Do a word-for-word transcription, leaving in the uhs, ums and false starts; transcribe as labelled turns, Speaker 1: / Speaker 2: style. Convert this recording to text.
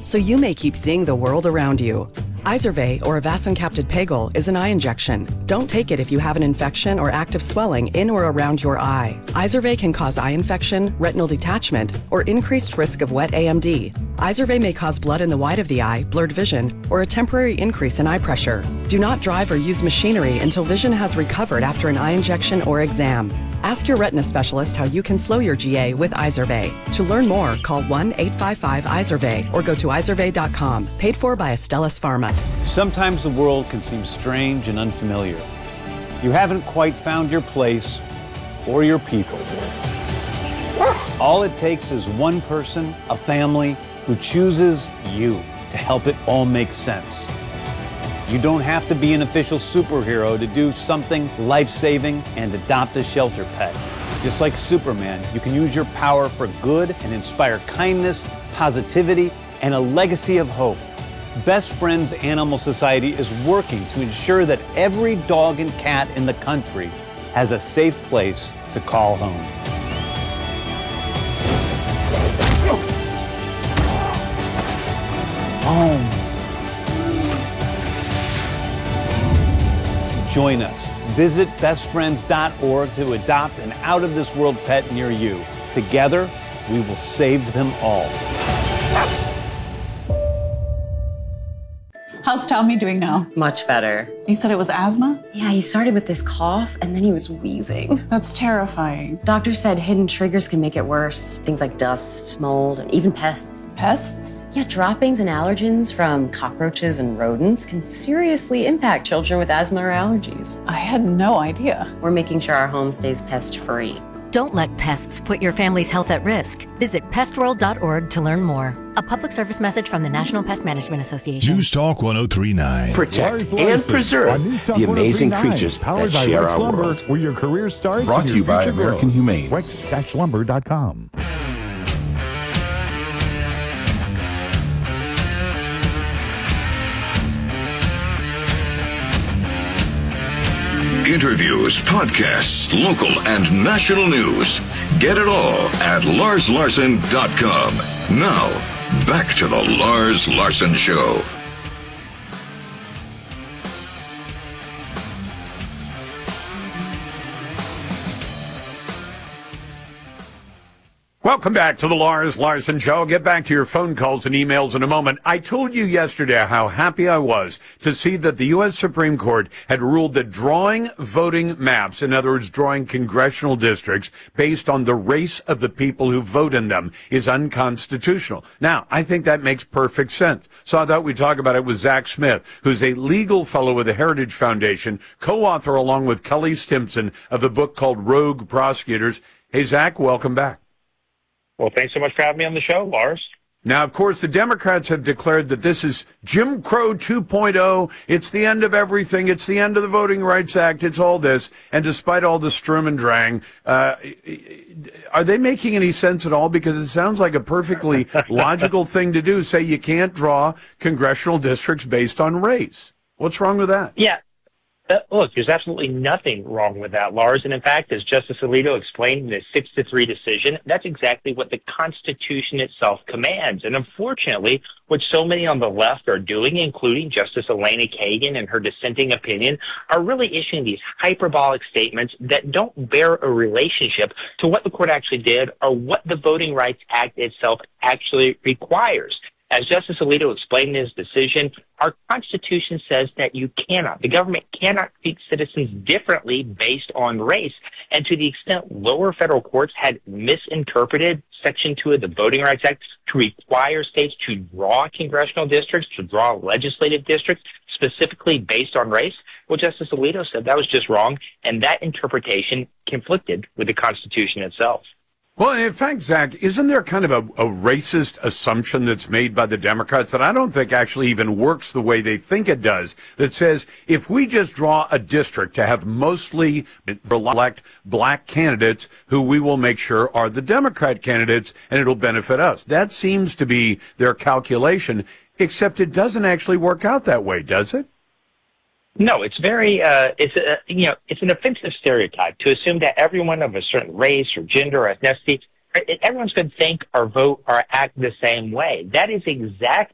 Speaker 1: so you may keep seeing the world around you. Izervay, or avacincaptad pegol, is an eye injection. Don't take it if you have an infection or active swelling in or around your eye. Izervay can cause eye infection, retinal detachment, or increased risk of wet A M D. Izervay may cause blood in the white of the eye, blurred vision, or a temporary increase in eye pressure. Do not drive or use machinery until vision has recovered after an eye injection or exam. Ask your retina specialist how you can slow your G A with Izervay. To learn more, call one eight five five Izervay or go to izervay dot com. Paid for by Astellas Pharma.
Speaker 2: Sometimes the world can seem strange and unfamiliar. You haven't quite found your place or your people. All it takes is one person, a family, who chooses you to help it all make sense. You don't have to be an official superhero to do something life-saving and adopt a shelter pet. Just like Superman, you can use your power for good and inspire kindness, positivity, and a legacy of hope. Best Friends Animal Society is working to ensure that every dog and cat in the country has a safe place to call home. Home. Join us. Visit best friends dot org to adopt an out-of-this-world pet near you. Together, we will save them all.
Speaker 3: How's Tommy doing now?
Speaker 4: Much better.
Speaker 3: You said it was asthma?
Speaker 4: Yeah, he started with this cough and then he was wheezing.
Speaker 3: That's terrifying.
Speaker 4: Doctor said hidden triggers can make it worse. Things like dust, mold, and even pests.
Speaker 3: Pests?
Speaker 4: Yeah, droppings and allergens from cockroaches and rodents can seriously impact children with asthma or allergies.
Speaker 3: I had no idea.
Speaker 4: We're making sure our home stays pest-free.
Speaker 5: Don't let pests put your family's health at risk. Visit pest world dot org to learn more. A public service message from the National Pest Management Association.
Speaker 6: News Talk one oh three point nine.
Speaker 7: Protect and preserve the amazing creatures that share our world.
Speaker 8: Where your career starts.
Speaker 7: Brought to you by American Humane.
Speaker 8: Wex dash lumber dot com.
Speaker 6: Interviews, podcasts, local and national news. Get it all at lars larson dot com. Now, back to the Lars Larson Show.
Speaker 9: Welcome back to the Lars Larson Show. I'll get back to your phone calls and emails in a moment. I told you yesterday how happy I was to see that the U S Supreme Court had ruled that drawing voting maps, in other words, drawing congressional districts based on the race of the people who vote in them, is unconstitutional. Now, I think that makes perfect sense. So I thought we'd talk about it with Zach Smith, who's a legal fellow with the Heritage Foundation, co-author along with Kelly Stimson of the book called Rogue Prosecutors. Hey, Zach, welcome back.
Speaker 10: Well, thanks so much for having me on the show, Lars.
Speaker 9: Now, of course, the Democrats have declared that this is Jim Crow two point oh. It's the end of everything. It's the end of the Voting Rights Act. It's all this. And despite all the Sturm and Drang, uh, are they making any sense at all? Because it sounds like a perfectly logical thing to do. Say you can't draw congressional districts based on race. What's wrong with that?
Speaker 10: Yeah. Uh, look, there's absolutely nothing wrong with that, Lars. And in fact, as Justice Alito explained in his six to three decision, that's exactly what the Constitution itself commands. And unfortunately, what so many on the left are doing, including Justice Elena Kagan and her dissenting opinion, are really issuing these hyperbolic statements that don't bear a relationship to what the court actually did or what the Voting Rights Act itself actually requires. As Justice Alito explained in his decision, our Constitution says that you cannot, the government cannot treat citizens differently based on race. And to the extent lower federal courts had misinterpreted Section two of the Voting Rights Act to require states to draw congressional districts, to draw legislative districts, specifically based on race, well, Justice Alito said that was just wrong, and that interpretation conflicted with the Constitution itself.
Speaker 9: Well, in fact, Zach, isn't there kind of a, a racist assumption that's made by the Democrats that I don't think actually even works the way they think it does, that says if we just draw a district to have mostly elect black candidates who we will make sure are the Democrat candidates and it'll benefit us? That seems to be their calculation, except it doesn't actually work out that way, does it?
Speaker 10: No, it's very, uh, it's a, you know, it's an offensive stereotype to assume that everyone of a certain race or gender or ethnicity, everyone's going to think or vote or act the same way. That is exactly